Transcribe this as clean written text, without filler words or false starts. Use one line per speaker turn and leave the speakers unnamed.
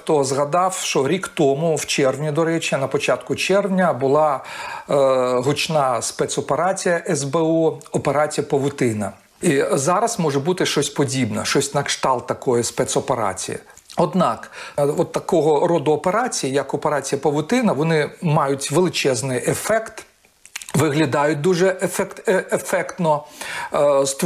хто згадав, що рік тому, в червні, до речі, на початку червня, була гучна спецоперація СБУ, операція «Павутина». І зараз може бути щось подібне, щось на кшталт такої спецоперації. Однак, от такого роду операції, як операція «Павутина», вони мають величезний ефект, виглядають дуже ефектно,